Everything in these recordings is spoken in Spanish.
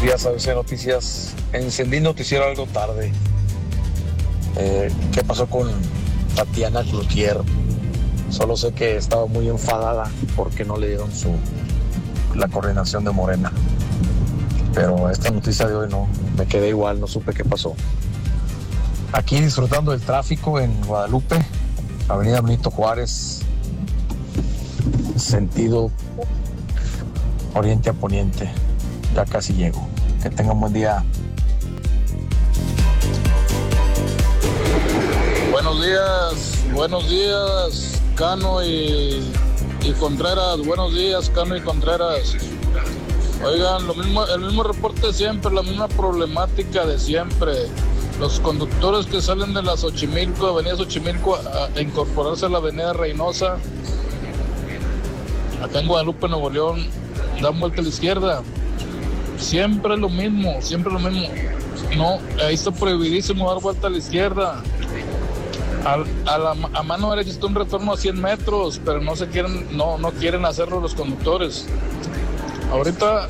buenos días, ABC Noticias. Encendí noticiero algo tarde. ¿Qué pasó con Tatiana Cloutier? Solo sé que estaba muy enfadada porque no le dieron la coordinación de Morena. Pero esta noticia de hoy no, me quedé igual, no supe qué pasó. Aquí disfrutando del tráfico en Guadalupe, Avenida Benito Juárez, sentido oriente a poniente. Ya casi llego. Que tengan buen día. Buenos días, Cano y Contreras. Buenos días, Cano y Contreras. Oigan, el mismo reporte de siempre, la misma problemática de siempre. Los conductores que salen de la avenida Xochimilco a incorporarse a la avenida Reynosa, acá en Guadalupe, Nuevo León, dan vuelta a la izquierda. Siempre lo mismo. No, ahí está prohibidísimo dar vuelta a la izquierda. A mano derecha está un retorno a 100 metros, pero no quieren hacerlo los conductores. Ahorita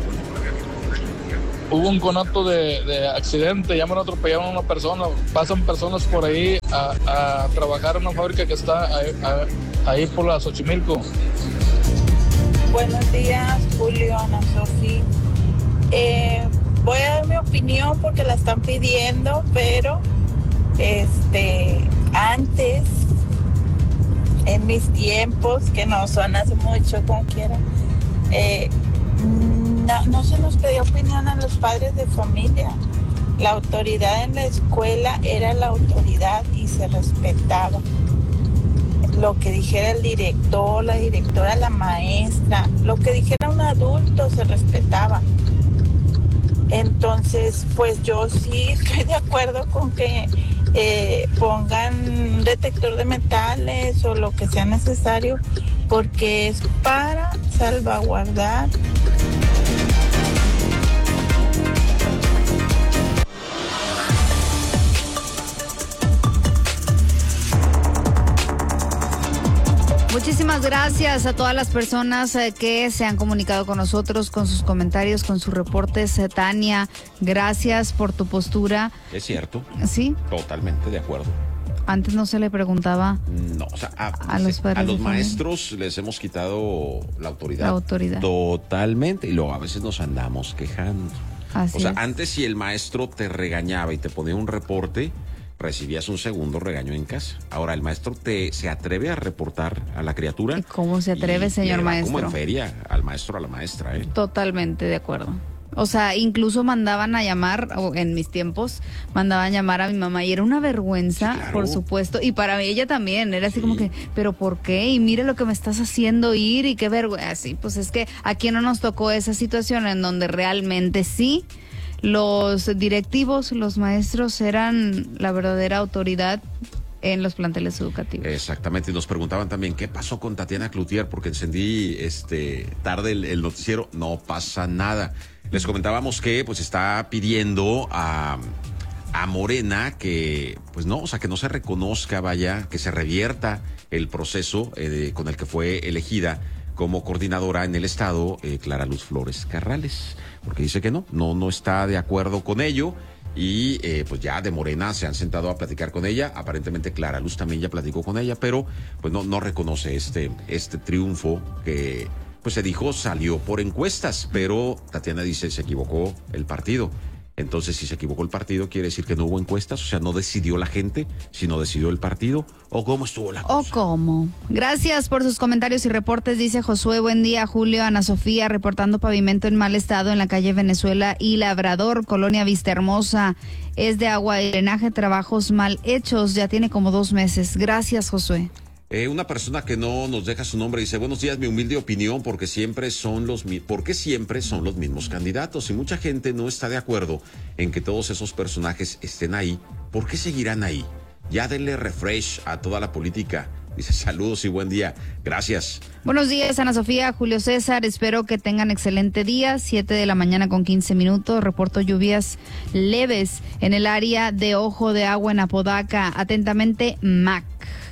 hubo un conato de accidente, ya me atropellaron a una persona, pasan personas por ahí a trabajar en una fábrica que está ahí por la Xochimilco. Buenos días, Julio, Ana Sofía. Voy a dar mi opinión porque la están pidiendo, pero antes, en mis tiempos, que no son hace mucho, como quiera, no se nos pedía opinión a los padres de familia. La autoridad en la escuela era la autoridad y se respetaba. Lo que dijera el director, la directora, la maestra, lo que dijera un adulto se respetaba. Entonces, pues yo sí estoy de acuerdo con que pongan detector de metales o lo que sea necesario, porque es para salvaguardar. Muchísimas gracias a todas las personas que se han comunicado con nosotros, con sus comentarios, con sus reportes. Tania, gracias por tu postura. Es cierto. ¿Sí? Totalmente de acuerdo. Antes no se le preguntaba a los padres. A los maestros les hemos quitado la autoridad. La autoridad. Totalmente. Y luego a veces nos andamos quejando. Así es. Antes si el maestro te regañaba y te ponía un reporte, recibías un segundo regaño en casa. Ahora el maestro se atreve a reportar a la criatura. ¿Y cómo se atreve, señor maestro? Como en feria al maestro, a la maestra. Totalmente de acuerdo. O sea, incluso mandaban a llamar, o en mis tiempos, mandaban a llamar a mi mamá y era una vergüenza, sí, claro. Por supuesto. Y para ella también, era así como que, ¿pero por qué? Y mire lo que me estás haciendo ir y qué vergüenza. Así, pues es que aquí no nos tocó esa situación en donde realmente sí, los directivos, los maestros eran la verdadera autoridad en los planteles educativos. Exactamente, y nos preguntaban también qué pasó con Tatiana Cloutier, porque encendí tarde el noticiero. No pasa nada. Les comentábamos que pues está pidiendo a Morena que pues no, que no se reconozca, que se revierta el proceso con el que fue elegida como coordinadora en el estado Clara Luz Flores Carrales, porque dice que no está de acuerdo con ello. Y pues ya de Morena se han sentado a platicar con ella. Aparentemente Clara Luz también ya platicó con ella, pero pues no reconoce este triunfo que pues se dijo salió por encuestas, pero Tatiana dice se equivocó el partido. Entonces, si se equivocó el partido, quiere decir que no hubo encuestas, o sea, no decidió la gente, sino decidió el partido, o cómo estuvo la cosa. O cómo. Gracias por sus comentarios y reportes, dice Josué. Buen día, Julio. Ana Sofía, reportando pavimento en mal estado en la calle Venezuela y Labrador, Colonia Vista Hermosa. Es de agua y drenaje, trabajos mal hechos, ya tiene como 2 meses. Gracias, Josué. Una persona que no nos deja su nombre dice, buenos días, mi humilde opinión, porque siempre son los mismos candidatos y mucha gente no está de acuerdo en que todos esos personajes estén ahí. ¿Por qué seguirán ahí? Ya denle refresh a toda la política. Dice, saludos y buen día. Gracias. Buenos días, Ana Sofía, Julio César. Espero que tengan excelente día. 7:15 a.m. Reporto lluvias leves en el área de Ojo de Agua en Apodaca. Atentamente, Mac.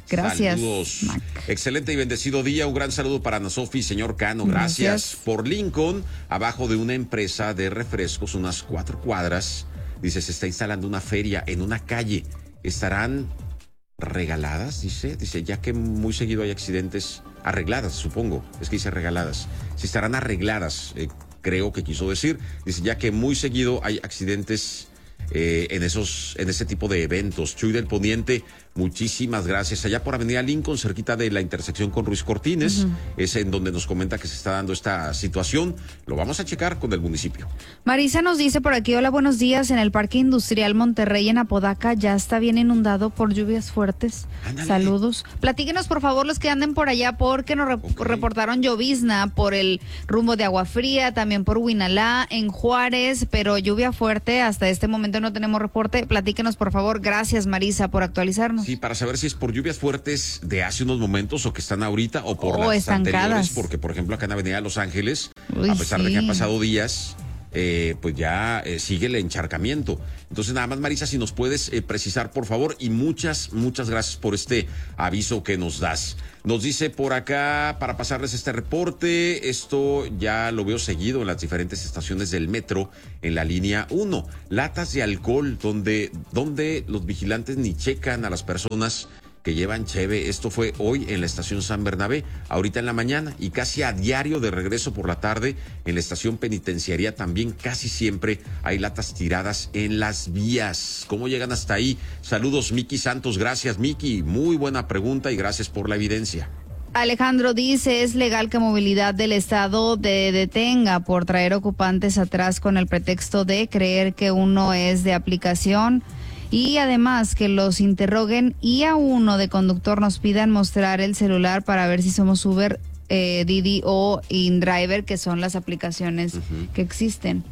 Gracias. Saludos. Mac. Excelente y bendecido día. Un gran saludo para Ana Sofi, señor Cano. Gracias. Por Lincoln, abajo de una empresa de refrescos, unas 4 cuadras, dice, se está instalando una feria en una calle. ¿Estarán regaladas? Dice, ya que muy seguido hay accidentes, arregladas, supongo. Es que dice regaladas. Si estarán arregladas, creo que quiso decir. Dice, ya que muy seguido hay accidentes en ese tipo de eventos. Chuy del Poniente, muchísimas gracias. Allá por Avenida Lincoln, cerquita de la intersección con Ruiz Cortines, es en donde nos comenta que se está dando esta situación. Lo vamos a checar con el municipio. Marisa nos dice por aquí, hola, buenos días. En el Parque Industrial Monterrey, en Apodaca, ya está bien inundado por lluvias fuertes. Ándale. Saludos. Platíquenos, por favor, los que anden por allá, porque nos reportaron llovizna por el rumbo de Agua Fría, también por Huinalá, en Juárez, pero lluvia fuerte. Hasta este momento no tenemos reporte. Platíquenos, por favor. Gracias, Marisa, por actualizarnos. Sí, para saber si es por lluvias fuertes de hace unos momentos o que están ahorita o por las estancadas anteriores, porque por ejemplo acá en Avenida Los Ángeles, Uy, a pesar de sí. que han pasado días, pues ya sigue el encharcamiento. Entonces nada más, Marisa, si nos puedes precisar, por favor, y muchas gracias por este aviso que nos das. Nos dice por acá, para pasarles este reporte, esto ya lo veo seguido en las diferentes estaciones del metro, en la línea 1, latas de alcohol, donde los vigilantes ni checan a las personas que llevan cheve. Esto fue hoy en la estación San Bernabé, ahorita en la mañana, y casi a diario de regreso por la tarde en la estación penitenciaria también casi siempre hay latas tiradas en las vías. ¿Cómo llegan hasta ahí? Saludos, Miki Santos. Gracias, Miki. Muy buena pregunta y gracias por la evidencia. Alejandro dice, ¿es legal que Movilidad del Estado detenga por traer ocupantes atrás con el pretexto de creer que uno es de aplicación? Y además que los interroguen y a uno de conductor nos pidan mostrar el celular para ver si somos Uber, Didi o InDriver, que son las aplicaciones que existen.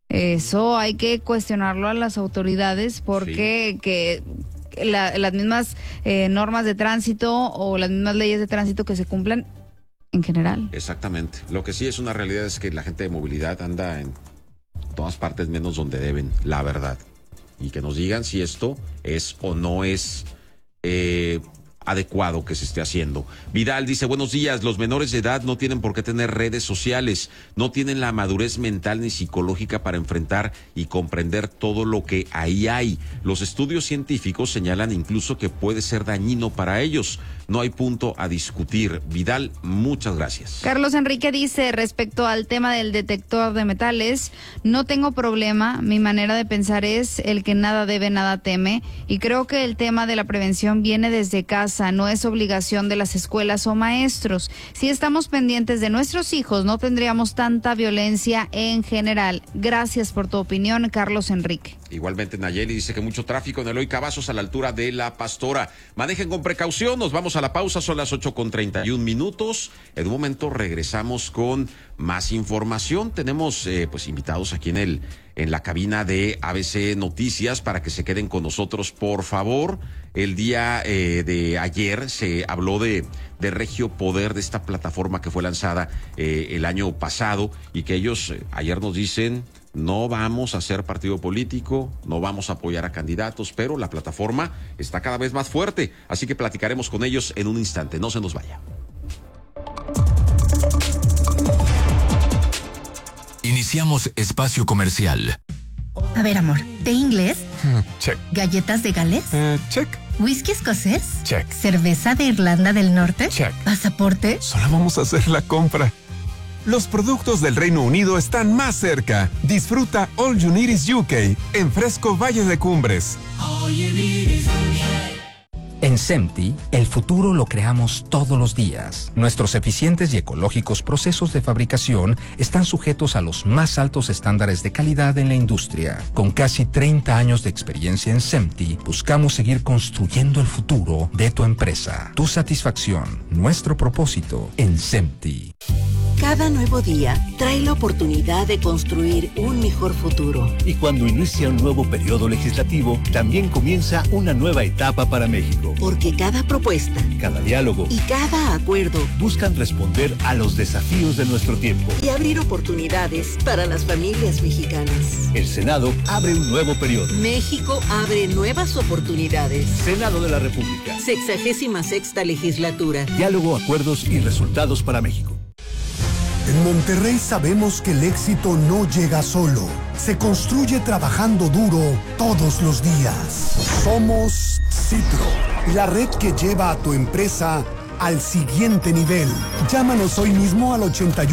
Eso hay que cuestionarlo a las autoridades porque Sí. que las mismas normas de tránsito o las mismas leyes de tránsito que se cumplan en general. Exactamente. Lo que sí es una realidad es que la gente de movilidad anda en todas partes menos donde deben, la verdad. Y que nos digan si esto es o no es adecuado que se esté haciendo. Vidal dice, buenos días, los menores de edad no tienen por qué tener redes sociales, no tienen la madurez mental ni psicológica para enfrentar y comprender todo lo que ahí hay. Los estudios científicos señalan incluso que puede ser dañino para ellos. No hay punto a discutir. Vidal, muchas gracias. Carlos Enrique dice, respecto al tema del detector de metales, no tengo problema, mi manera de pensar es el que nada debe, nada teme, y creo que el tema de la prevención viene desde casa, no es obligación de las escuelas o maestros. Si estamos pendientes de nuestros hijos, no tendríamos tanta violencia en general. Gracias por tu opinión, Carlos Enrique. Igualmente Nayeli dice que mucho tráfico en Eloy Cavazos a la altura de La Pastora. Manejen con precaución, nos vamos a la pausa, son las 8:31. En un momento regresamos con más información. Tenemos pues invitados aquí en la cabina de ABC Noticias para que se queden con nosotros, por favor. El día de ayer se habló de Regio Poder, de esta plataforma que fue lanzada el año pasado y que ellos ayer nos dicen, no vamos a hacer partido político, no vamos a apoyar a candidatos, pero la plataforma está cada vez más fuerte, así que platicaremos con ellos en un instante, no se nos vaya. Iniciamos espacio comercial. A ver, amor, ¿té inglés? Check. ¿Galletas de Gales? Check. ¿Whisky escocés? Check. ¿Cerveza de Irlanda del Norte? Check. ¿Pasaporte? Solo vamos a hacer la compra. Los productos del Reino Unido están más cerca. Disfruta All You Need is UK en Fresco Valle de Cumbres. En SEMTI, el futuro lo creamos todos los días. Nuestros eficientes y ecológicos procesos de fabricación están sujetos a los más altos estándares de calidad en la industria. Con casi 30 años de experiencia en SEMTI, buscamos seguir construyendo el futuro de tu empresa. Tu satisfacción, nuestro propósito en SEMTI. Cada nuevo día trae la oportunidad de construir un mejor futuro. Y cuando inicia un nuevo periodo legislativo, también comienza una nueva etapa para México. Porque cada propuesta, cada diálogo y cada acuerdo buscan responder a los desafíos de nuestro tiempo y abrir oportunidades para las familias mexicanas. El Senado abre un nuevo periodo. México abre nuevas oportunidades. Senado de la República. 66ª legislatura. Diálogo, acuerdos y resultados para México. En Monterrey sabemos que el éxito no llega solo. Se construye trabajando duro todos los días. Somos Citro, la red que lleva a tu empresa al siguiente nivel. Llámanos hoy mismo al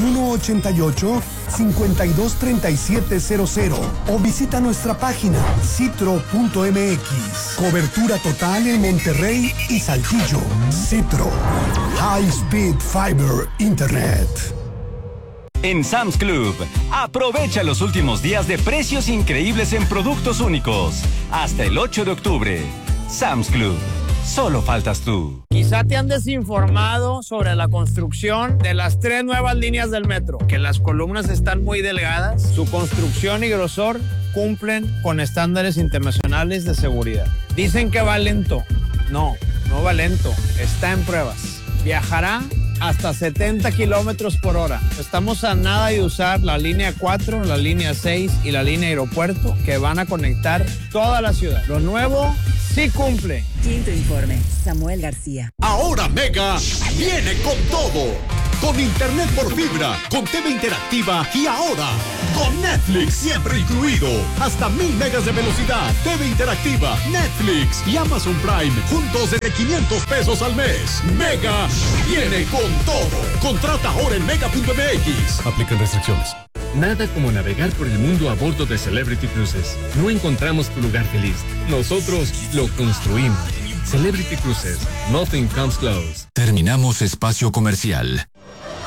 8188-523700 o visita nuestra página citro.mx. Cobertura total en Monterrey y Saltillo. Citro. High Speed Fiber Internet. En Sam's Club, aprovecha los últimos días de precios increíbles en productos únicos. Hasta el 8 de octubre. Sam's Club. Solo faltas tú. Quizá te han desinformado sobre la construcción de las 3 nuevas líneas del metro, que las columnas están muy delgadas, su construcción y grosor cumplen con estándares internacionales de seguridad. Dicen que va lento. No va lento, está en pruebas. Viajará hasta 70 kilómetros por hora. Estamos a nada de usar la línea 4, la línea 6 y la línea aeropuerto que van a conectar toda la ciudad. Lo nuevo sí cumple. Quinto informe, Samuel García. Ahora Mega viene con todo. Con internet por fibra, con TV interactiva y ahora con Netflix siempre incluido. Hasta 1000 megas de velocidad, TV interactiva, Netflix y Amazon Prime juntos desde 500 pesos al mes. Mega viene con todo. Contrata ahora en mega.mx. Aplican restricciones. Nada como navegar por el mundo a bordo de Celebrity Cruises. No encontramos tu lugar feliz. Nosotros lo construimos. Celebrity Cruises. Nothing comes close. Terminamos espacio comercial.